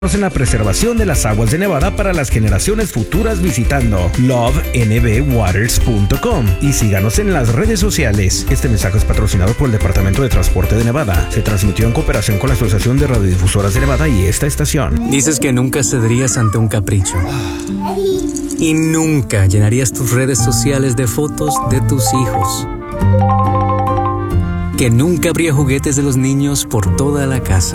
en la preservación de las aguas de Nevada para las generaciones futuras visitando lovenbwaters.com y síganos en las redes sociales. Este mensaje es patrocinado por el Departamento de Transporte de Nevada. Se transmitió en cooperación con la Asociación de Radiodifusoras de Nevada y esta estación. Dices que nunca cederías ante un capricho. Y nunca llenarías tus redes sociales de fotos de tus hijos. Que nunca habría juguetes de los niños por toda la casa.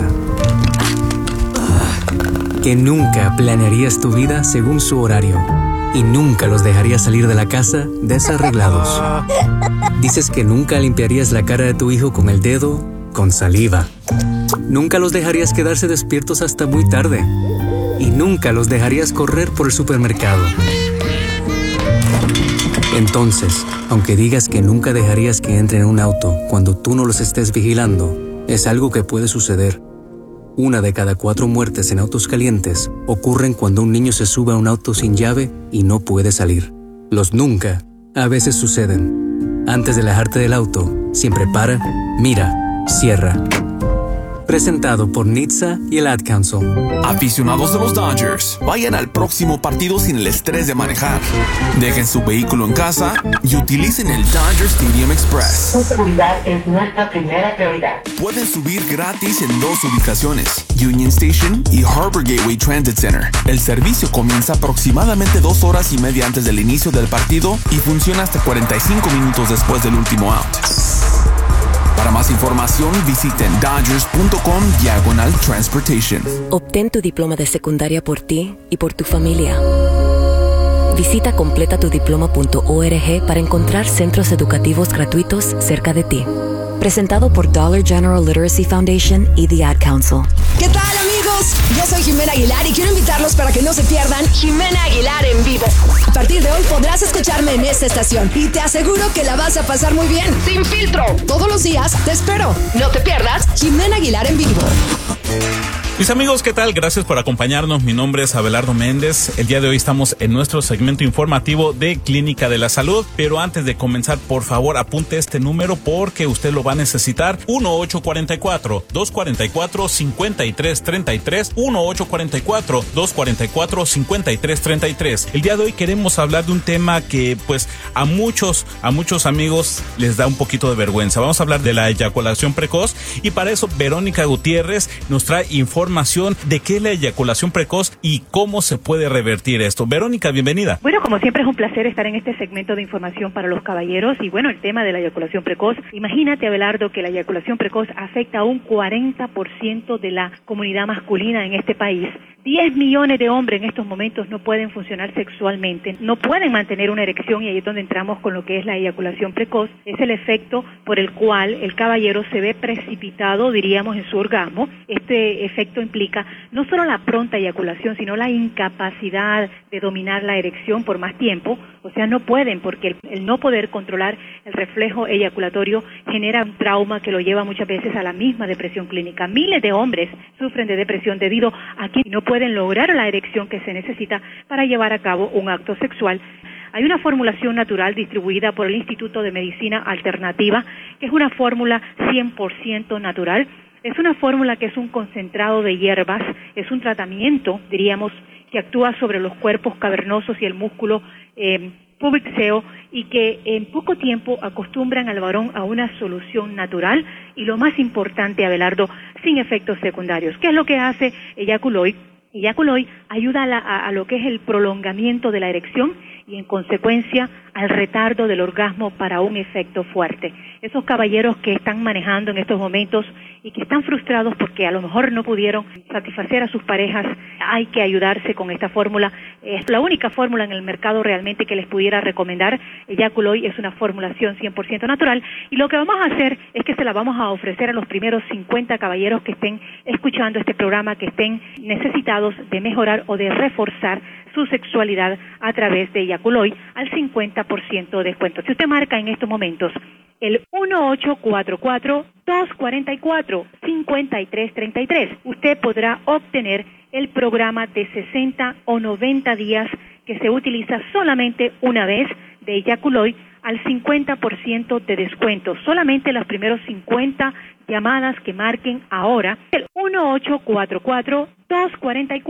Que nunca planearías tu vida según su horario y nunca los dejarías salir de la casa desarreglados. Dices que nunca limpiarías la cara de tu hijo con el dedo con saliva. Nunca los dejarías quedarse despiertos hasta muy tarde y nunca los dejarías correr por el supermercado. Entonces, aunque digas que nunca dejarías que entren en un auto cuando tú no los estés vigilando, es algo que puede suceder. 1 de cada 4 muertes en autos calientes ocurren cuando un niño se sube a un auto sin llave y no puede salir. Los nunca a veces suceden. Antes de alejarte del auto, siempre para, mira, cierra. Presentado por NHTSA y el Ad Council. Aficionados de los Dodgers, vayan al próximo partido sin el estrés de manejar. Dejen su vehículo en casa y utilicen el Dodger Stadium Express. Su seguridad es nuestra primera prioridad. Pueden subir gratis en 2 ubicaciones, Union Station y Harbor Gateway Transit Center. El servicio comienza aproximadamente 2 horas y media antes del inicio del partido y funciona hasta 45 minutos después del último out. Para más información, visiten dodgers.com/transportation. Obtén tu diploma de secundaria por ti y por tu familia. Visita completatudiploma.org para encontrar centros educativos gratuitos cerca de ti. Presentado por Dollar General Literacy Foundation y The Ad Council. ¿Qué tal, amigos? Yo soy Jimena Aguilar y quiero invitarlos para que no se pierdan Jimena Aguilar en vivo. A partir de hoy podrás escucharme en esta estación y te aseguro que la vas a pasar muy bien. Sin filtro. Todos los días te espero. No te pierdas Jimena Aguilar en vivo. Mis amigos, ¿qué tal? Gracias por acompañarnos. Mi nombre es Abelardo Méndez. El día de hoy estamos en nuestro segmento informativo de Clínica de la Salud. Pero antes de comenzar, por favor, apunte este número porque usted lo va a necesitar. 1-844-244-5333. 1-844-244-5333. El día de hoy queremos hablar de un tema que, pues, a muchos amigos les da un poquito de vergüenza. Vamos a hablar de la eyaculación precoz y para eso Verónica Gutiérrez nos trae información de qué es la eyaculación precoz y cómo se puede revertir esto. Verónica, bienvenida. Bueno, como siempre es un placer estar en este segmento de información para los caballeros y bueno, el tema de la eyaculación precoz. Imagínate, Abelardo, que la eyaculación precoz afecta a un 40% de la comunidad masculina en este país. 10 millones de hombres en estos momentos no pueden funcionar sexualmente, no pueden mantener una erección y ahí es donde entramos con lo que es la eyaculación precoz. Es el efecto por el cual el caballero se ve precipitado, diríamos, en su orgasmo. Este efecto implica no solo la pronta eyaculación, sino la incapacidad de dominar la erección por más tiempo. O sea, no pueden porque el no poder controlar el reflejo eyaculatorio genera un trauma que lo lleva muchas veces a la misma depresión clínica. Miles de hombres sufren de depresión debido a que no pueden lograr la erección que se necesita para llevar a cabo un acto sexual. Hay una formulación natural distribuida por el Instituto de Medicina Alternativa, que es una fórmula 100% natural. Es una fórmula que es un concentrado de hierbas, es un tratamiento, diríamos, que actúa sobre los cuerpos cavernosos y el músculo pubiceo y que en poco tiempo acostumbran al varón a una solución natural y lo más importante, Abelardo, sin efectos secundarios. ¿Qué es lo que hace Eyaculoid? Eyaculoid ayuda a lo que es el prolongamiento de la erección y en consecuencia al retardo del orgasmo para un efecto fuerte. Esos caballeros que están manejando en estos momentos y que están frustrados porque a lo mejor no pudieron satisfacer a sus parejas, hay que ayudarse con esta fórmula. Es la única fórmula en el mercado realmente que les pudiera recomendar. Eyaculoid es una formulación 100% natural y lo que vamos a hacer es que se la vamos a ofrecer a los primeros 50 caballeros que estén escuchando este programa, que estén necesitados de mejorar o de reforzar su sexualidad a través de Eyaculoid al 50% de descuento. Si usted marca en estos momentos el 1844-244-5333, usted podrá obtener el programa de 60 o 90 días que se utiliza solamente una vez de Eyaculoid al 50% de descuento. Solamente los primeros 50 llamadas que marquen ahora el 1844-244